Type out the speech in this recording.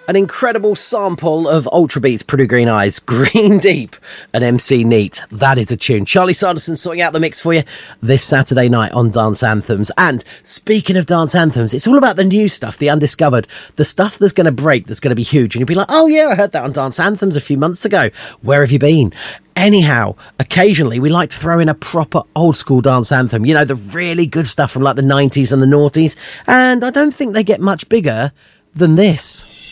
An incredible sample of Ultra Beats, Pretty Green Eyes, Green Deep and MC Neat. That is a tune. Charlie Sanderson sorting out the mix for you this Saturday night on Dance Anthems. And speaking of Dance Anthems, it's all about the new stuff, the undiscovered, the stuff that's going to break, that's going to be huge. And you'll be like, oh yeah, I heard that on Dance Anthems a few months ago. Where have you been? Anyhow, occasionally we like to throw in a proper old school dance anthem. You know, the really good stuff from like the 90s and the noughties. And I don't think they get much bigger than this.